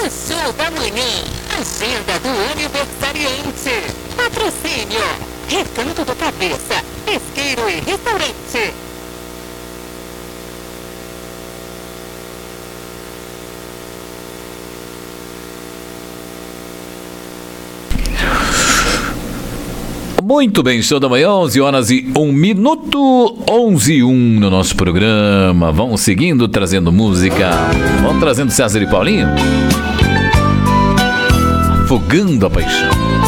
O show da manhã. Agenda do aniversariante. Patrocínio. Recanto do Cabeça. Pesqueiro e Restaurante. Muito bem, show da manhã, 11 horas e 1 minuto, 11 e 1 no nosso programa. Vamos seguindo, trazendo música. Vamos trazendo César e Paulinho. Afogando a paixão.